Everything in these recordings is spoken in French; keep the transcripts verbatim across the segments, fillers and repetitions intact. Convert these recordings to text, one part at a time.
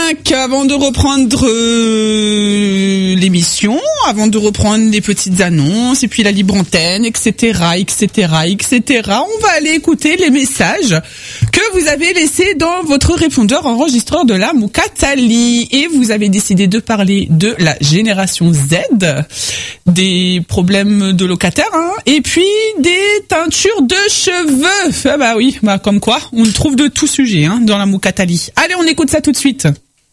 cinq, avant de reprendre euh, l'émission, avant de reprendre les petites annonces, et puis la libre antenne, et cetera, et cetera, et cetera, on va aller écouter les messages que vous avez laissés dans votre répondeur enregistreur de la Moukatali. Et vous avez décidé de parler de la génération Z, des problèmes de locataires, hein, et puis des teintures de cheveux. Ah bah oui, bah comme quoi, on trouve de tout sujet hein, dans la Moukatali. Allez, on écoute ça tout de suite.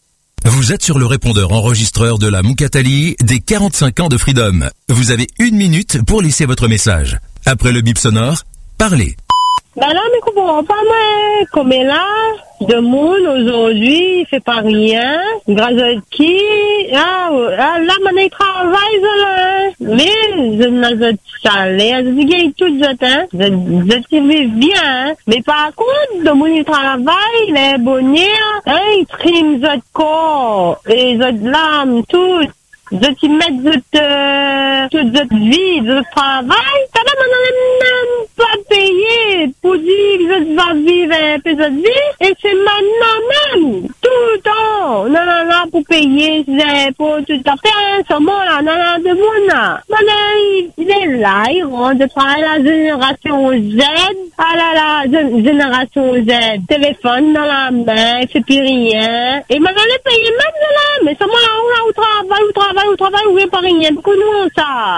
Vous êtes sur le répondeur enregistreur de la Moukatali des quarante-cinq ans de Freedom. Vous avez une minute pour laisser votre message. Après le bip sonore, parlez. Ben là, mais comprends pas, moi, comme là, de monde aujourd'hui, il fait pas rien, grâce à qui, ah, ah là, maintenant, il travaille, là, mais, je n'ai pas de salaire, je dis, tout, je, je, je vivre bien, hein. Mais par contre, de monde, il travaille, il est bonheur, hein, il trime, je corps, et je l'âme, tout. Je t'y mets de euh, toute cette vie, de travail, ça va même pas payer pour dire que je vais vivre un peu de vie, et c'est maintenant même, tout le temps, non, non, non, pour payer, c'est pour tout à fait, ce moment-là, non, non, de bon, là. Maintenant, il est là, il rentre de travailler la génération Z, ah là là, génération Z, téléphone dans la main, il fait plus rien, et maintenant, il paye même, là, mais ce moment-là, on a au travail, au travail, au travail, ou pas rien, beaucoup nous, ça.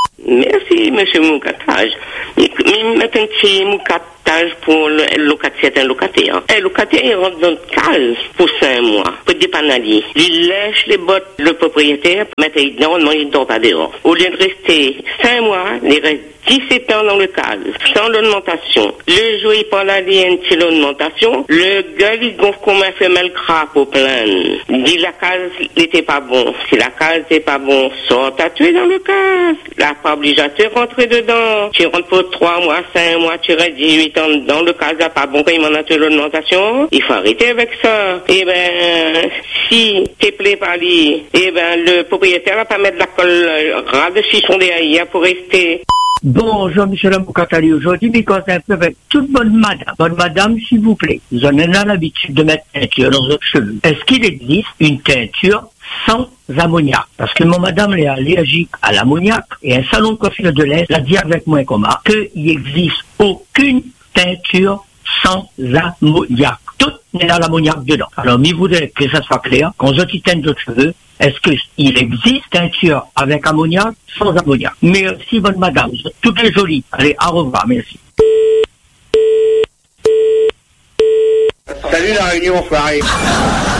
Merci, monsieur Moukatage. Il met un petit Moukatage pour le locataire, un locataire. Un locataire, il rentre dans une case pour cinq mois, pour dépanner. Il lèche les bottes, le propriétaire, mettre normalement, il ne dort pas dehors. Au lieu de rester cinq mois, il reste dix-sept ans dans le case, sans l'augmentation. Le jour, il prend la ligne sur l'augmentation. Le gars, il gonfle comme un femelle crabe au plein. Il dit la case n'était pas bon. Si la case n'était pas bon, sort à tuer dans le case. La pas obligé de rentrer dedans. Tu rentres pour trois mois, cinq mois, tu restes dix-huit ans dans le case, là, pas bon quand il m'en a tué l'augmentation. Il faut arrêter avec ça. Eh ben, si t'es plaît par lui, eh ben, le propriétaire va pas mettre la colle ras dessus son derrière pour rester. Bonjour, monsieur Moukatali. Aujourd'hui, je cause un peu avec toute bonne madame. Bonne madame, s'il vous plaît. Vous en avez l'habitude de mettre teinture dans votre cheveux. Est-ce qu'il existe une teinture sans ammoniac? Parce que mon madame est allergique à l'ammoniac et un salon de coiffure de l'Est l'a dit avec moi comment qu'il n'existe aucune teinture sans ammoniac. Tout n'est dans l'ammoniac dedans. Alors, il voudrait que ça soit clair. Quand je teinte d'autres cheveux, est-ce qu'il existe teinture avec ammoniac, sans ammoniac? Merci, bonne madame. Tout est joli. Allez, au revoir. Merci. Salut la réunion, soirée.